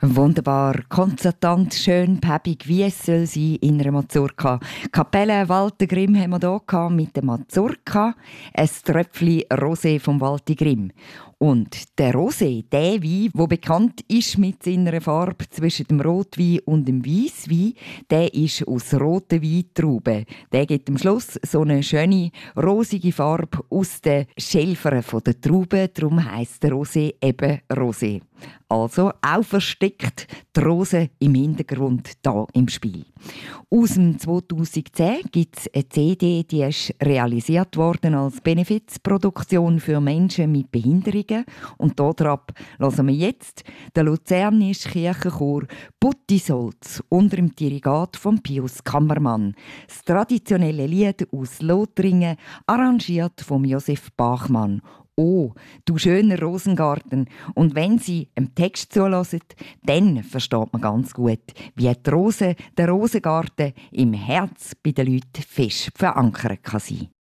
Wunderbar, konzertant, schön, päbig, wie es soll sein in einer Mazurka. Kapelle Walter Grimm haben wir hier mit der Mazurka. Ein Tröpfchen Rosé vom Walter Grimm. Und der Rosé, der Wein, der bekannt ist mit seiner Farbe zwischen dem Rotwein und dem Weisswein, der ist aus roten Weintrauben. Der gibt am Schluss so eine schöne, rosige Farbe aus den Schälfern der Trauben. Darum heisst der Rosé eben Rosé. Also auch versteckt die Rose im Hintergrund da im Spiel. Aus dem 2010 gibt es eine CD, die ist realisiert worden als Benefizproduktion für Menschen mit Behinderungen. Und darauf hören wir jetzt den Luzernischen Kirchenchor Buttisolz unter dem Dirigat von Pius Kammermann. Das traditionelle Lied aus Lothringen, arrangiert von Josef Bachmann. «Oh, du schöner Rosengarten». Und wenn Sie dem Text zulassen, dann versteht man ganz gut, wie die Rose, der Rosengarten im Herz bei den Leuten fest verankert kann sein.